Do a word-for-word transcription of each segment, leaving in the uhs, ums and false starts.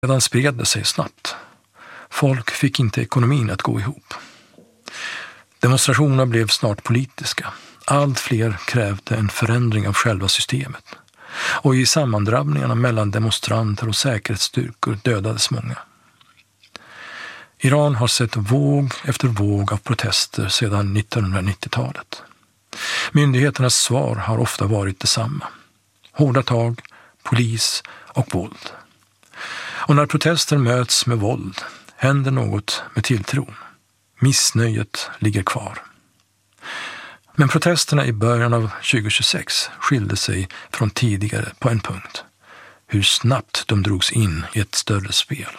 Sedan spred det sig snabbt. Folk fick inte ekonomin att gå ihop. Demonstrationerna blev snart politiska. Allt fler krävde en förändring av själva systemet. Och i sammandrabbningarna mellan demonstranter och säkerhetsstyrkor dödades många. Iran har sett våg efter våg av protester sedan nittonhundranittiotalet. Myndigheternas svar har ofta varit detsamma. Hårda tag, polis och våld. Och när protester möts med våld händer något med tilltron. Missnöjet ligger kvar. Men protesterna i början av tjugohundratjugosex skilde sig från tidigare på en punkt. Hur snabbt de drogs in i ett större spel.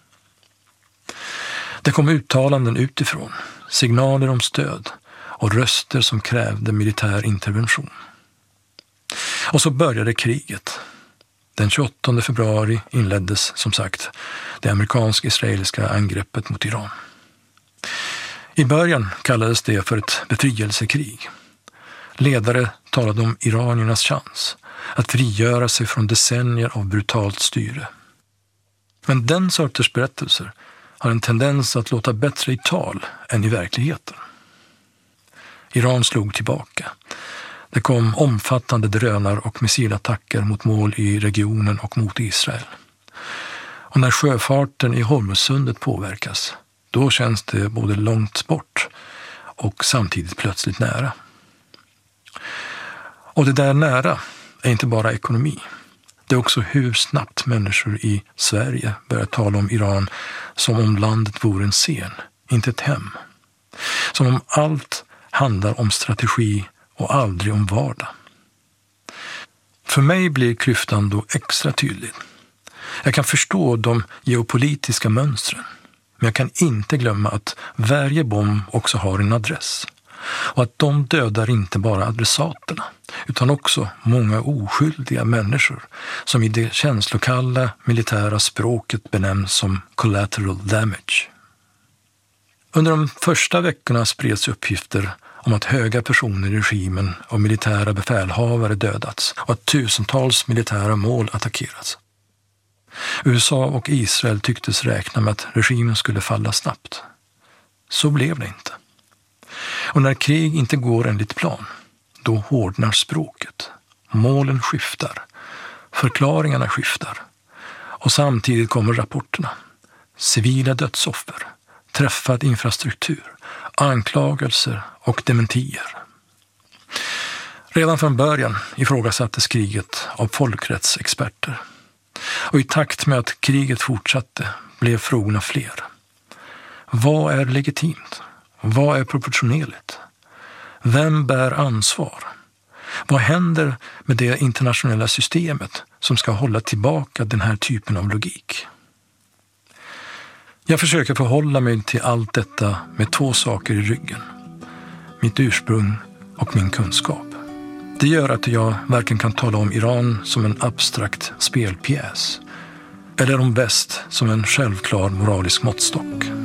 Det kom uttalanden utifrån, signaler om stöd och röster som krävde militär intervention. Och så började kriget. Den tjugoåttonde februari inleddes som sagt det amerikansk-israeliska angreppet mot Iran. I början kallades det för ett befrielsekrig. Ledare talade om iraniernas chans att frigöra sig från decennier av brutalt styre. Men den sorters berättelser har en tendens att låta bättre i tal än i verkligheten. Iran slog tillbaka. Det kom omfattande drönar- och missilattacker mot mål i regionen och mot Israel. Och när sjöfarten i Hormuzsundet påverkas, då känns det både långt bort och samtidigt plötsligt nära. Och det där nära är inte bara ekonomi. Det är också hur snabbt människor i Sverige börjar tala om Iran som om landet vore en scen, inte ett hem. Som om allt handlar om strategi och aldrig om vardag. För mig blir klyftan då extra tydlig. Jag kan förstå de geopolitiska mönstren, men jag kan inte glömma att varje bomb också har en adress. Och att de dödar inte bara adressaterna, utan också många oskyldiga människor som i det känslokalla militära språket benämns som collateral damage. Under de första veckorna spreds uppgifter om att höga personer i regimen och militära befälhavare dödats och att tusentals militära mål attackerats. U S A och Israel tycktes räkna med att regimen skulle falla snabbt. Så blev det inte. Och när krig inte går enligt plan, då hårdnar språket. Målen skiftar. Förklaringarna skiftar. Och samtidigt kommer rapporterna. Civila dödsoffer, träffad infrastruktur, anklagelser och dementier. Redan från början ifrågasattes kriget av folkrättsexperter. Och i takt med att kriget fortsatte blev frågorna fler. Vad är legitimt? Vad är proportionerligt? Vem bär ansvar? Vad händer med det internationella systemet som ska hålla tillbaka den här typen av logik? Jag försöker förhålla mig till allt detta med två saker i ryggen. Mitt ursprung och min kunskap. Det gör att jag varken kan tala om Iran som en abstrakt spelpjäs eller om väst som en självklar moralisk måttstock.